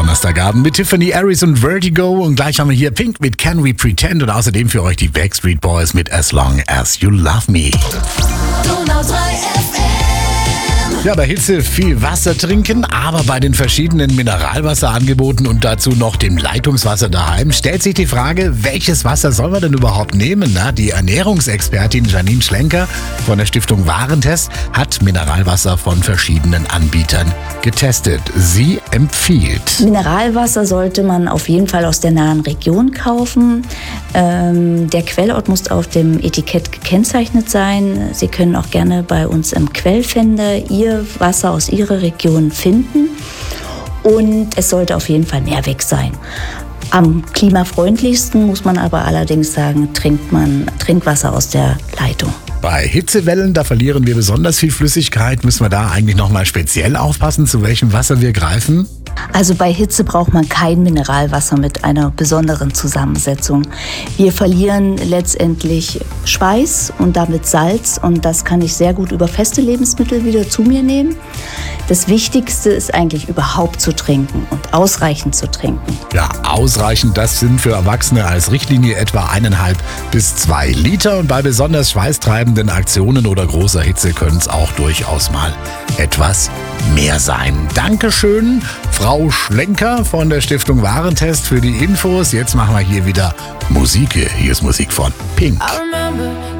Donnerstagabend mit Tiffany Aries und Vertigo. Und gleich haben wir hier Pink mit Can We Pretend und außerdem für euch die Backstreet Boys mit As Long As You Love Me. Donau 3 FM. Ja, bei Hitze viel Wasser trinken, aber bei den verschiedenen Mineralwasserangeboten und dazu noch dem Leitungswasser daheim stellt sich die Frage, welches Wasser soll man denn überhaupt nehmen? Na, die Ernährungsexpertin Janine Schlenker von der Stiftung Warentest hat Mineralwasser von verschiedenen Anbietern getestet. Sie empfiehlt: Mineralwasser sollte man auf jeden Fall aus der nahen Region kaufen. Der Quellort muss auf dem Etikett gekennzeichnet sein. Sie können auch gerne bei uns im Quellfinder Ihr Wasser aus Ihrer Region finden. Und es sollte auf jeden Fall Mehrweg sein. Am klimafreundlichsten muss man aber allerdings sagen, trinkt man Trinkwasser aus der Leitung. Bei Hitzewellen, da verlieren wir besonders viel Flüssigkeit. Müssen wir da eigentlich nochmal speziell aufpassen, zu welchem Wasser wir greifen? Also bei Hitze braucht man kein Mineralwasser mit einer besonderen Zusammensetzung. Wir verlieren letztendlich Schweiß und damit Salz und das kann ich sehr gut über feste Lebensmittel wieder zu mir nehmen. Das Wichtigste ist eigentlich überhaupt zu trinken und ausreichend zu trinken. Ja, ausreichend, das sind für Erwachsene als Richtlinie etwa 1,5 bis 2 Liter. Und bei besonders schweißtreibenden Aktionen oder großer Hitze können es auch durchaus mal etwas mehr sein. Dankeschön, Frau Schlenker von der Stiftung Warentest für die Infos. Jetzt machen wir hier wieder Musik. Hier ist Musik von Pink. I remember